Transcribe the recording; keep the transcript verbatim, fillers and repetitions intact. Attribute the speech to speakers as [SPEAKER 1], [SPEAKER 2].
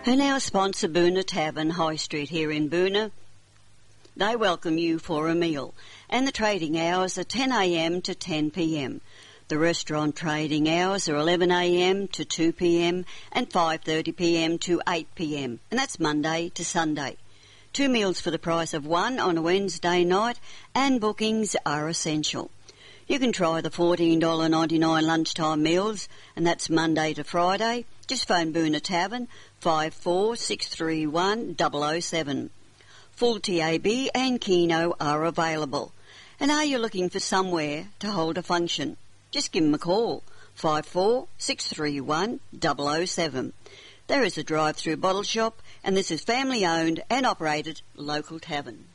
[SPEAKER 1] And our sponsor, Boona Tavern, High Street here in Boona. They welcome you for a meal, and the trading hours are ten a m to ten p m. The restaurant trading hours are eleven a m to two p m and five thirty p m to eight p m, and that's Monday to Sunday. Two meals for the price of one on a Wednesday night, and bookings are essential. You can try the fourteen dollars ninety-nine lunchtime meals, and that's Monday to Friday. Just phone Boona Tavern, five four six three one double oh seven. Full T A B and Keno are available. And are you looking for somewhere to hold a function? Just give them a call, five four six three one double oh seven. There is a drive-through bottle shop, and this is family-owned and operated local tavern.